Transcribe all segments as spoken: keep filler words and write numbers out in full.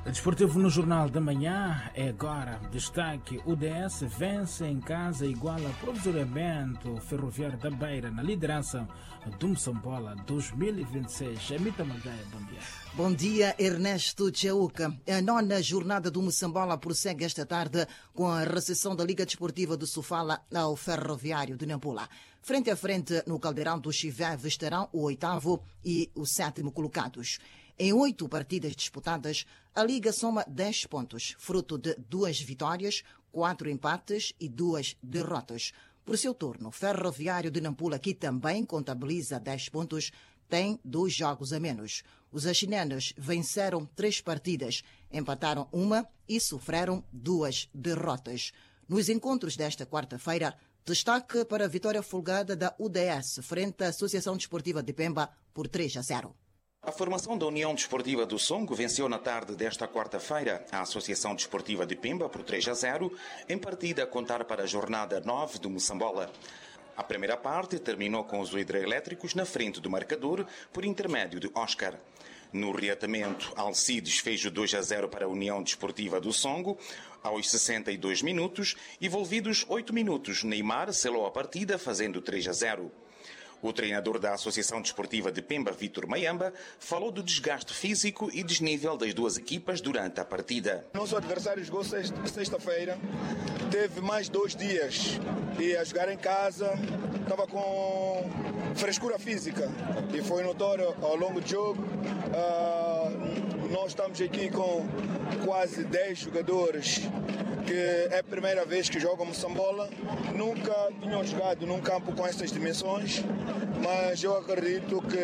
Desportivo no Jornal da Manhã é agora. Destaque: U D S vence em casa e iguala provisoriamente o Ferroviário da Beira na liderança do Moçambola dois mil e vinte e seis. Amita Magaia, bom dia. Bom dia, Ernesto Cheuca. A nona jornada do Moçambola prossegue esta tarde com a recepção da Liga Desportiva do Sofala ao Ferroviário de Nampula. Frente a frente, no Caldeirão do Chiveve, estarão o oitavo e o sétimo colocados. Em oito partidas disputadas, a Liga soma dez pontos, fruto de duas vitórias, quatro empates e duas derrotas. Por seu turno, Ferroviário de Nampula, que também contabiliza dez pontos, tem dois jogos a menos. Os achinenos venceram três partidas, empataram uma e sofreram duas derrotas. Nos encontros desta quarta-feira, destaque para a vitória folgada da U D S frente à Associação Desportiva de Pemba por três a zero. A formação da União Desportiva do Songo venceu na tarde desta quarta-feira a Associação Desportiva de Pemba por três a zero, em partida a contar para a jornada nove do Moçambola. A primeira parte terminou com os hidroelétricos na frente do marcador por intermédio de Oscar. No reatamento, Alcides fez o dois a zero para a União Desportiva do Songo aos sessenta e dois minutos. Envolvidos oito minutos, Neymar selou a partida fazendo três a zero. O treinador da Associação Desportiva de Pemba, Vítor Mayamba, falou do desgaste físico e desnível das duas equipas durante a partida. Nosso adversário jogou sexta-feira, teve mais dois dias e a jogar em casa, estava com frescura física e foi notório ao longo do jogo. Uh, nós estamos aqui com quase dez jogadores que é a primeira vez que jogam Moçambola, nunca tinham jogado num campo com essas dimensões, mas eu acredito que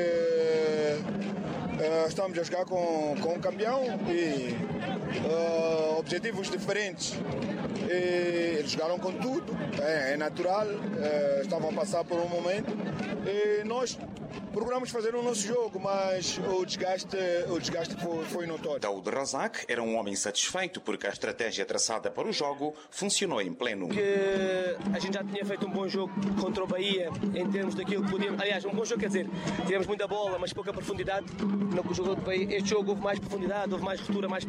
uh, estamos a jogar com, com um campeão e uh, objetivos diferentes. E eles jogaram com tudo, é, é natural, uh, estavam a passar por um momento e nós procuramos fazer o nosso jogo, mas o desgaste, o desgaste foi, foi notório. Daoud Razak era um homem satisfeito porque a estratégia traçada para o jogo funcionou em pleno. Que a gente já tinha feito um bom jogo contra o Bahia em termos daquilo que podíamos. Aliás, um bom jogo, quer dizer, tivemos muita bola, mas pouca profundidade. No jogo do Bahia, este jogo houve mais profundidade, houve mais ruptura, mais